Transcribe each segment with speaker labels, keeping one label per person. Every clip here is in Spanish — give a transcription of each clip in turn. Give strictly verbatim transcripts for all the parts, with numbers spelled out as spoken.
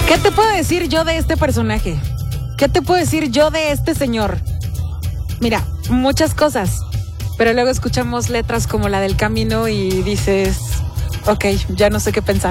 Speaker 1: ¿Qué te puedo decir yo de este personaje? ¿Qué te puedo decir yo de este señor? Mira, muchas cosas, pero luego escuchamos letras como la del Camino y dices, ok, ya no sé qué pensar.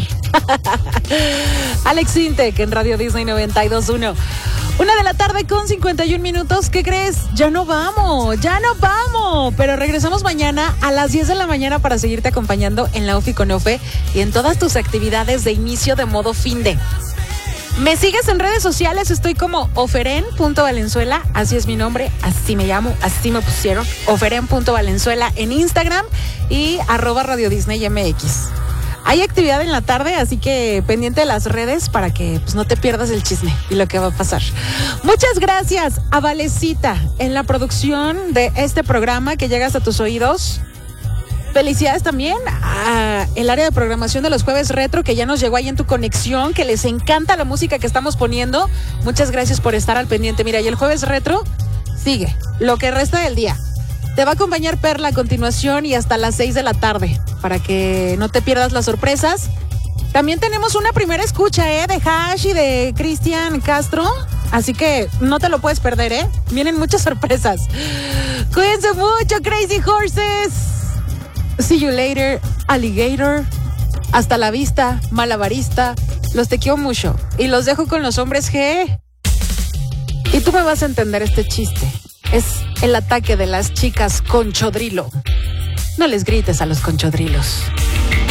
Speaker 1: Alex Sintek en Radio Disney noventa y dos punto uno. Una de la tarde con cincuenta y un minutos. ¿Qué crees? Ya no vamos, ya no vamos. Pero regresamos mañana a las diez de la mañana para seguirte acompañando en la Ofi con Ofe y en todas tus actividades de inicio de modo finde. Me sigues en redes sociales, estoy como oferen.valenzuela, así es mi nombre, así me llamo, así me pusieron, oferen.valenzuela en Instagram y arroba Radio Disney M X. Hay actividad en la tarde, así que pendiente de las redes para que pues, no te pierdas el chisme y lo que va a pasar. Muchas gracias a Valecita en la producción de este programa que llega hasta tus oídos. Felicidades también a el área de programación de los Jueves Retro que ya nos llegó ahí en tu conexión, que les encanta la música que estamos poniendo. Muchas gracias por estar al pendiente. Mira, y el Jueves Retro sigue lo que resta del día. Te va a acompañar Perla a continuación y hasta las seis de la tarde para que no te pierdas las sorpresas. También tenemos una primera escucha, ¿eh? De Hash y de Cristian Castro. Así que no te lo puedes perder, ¿eh? Vienen muchas sorpresas. Cuídense mucho, Crazy Horses. See you later, alligator. Hasta la vista, malabarista. Los te quiero mucho. Y los dejo con los hombres G. Y tú me vas a entender este chiste. Es el ataque de las chicas conchodrilo. No les grites a los conchodrilos.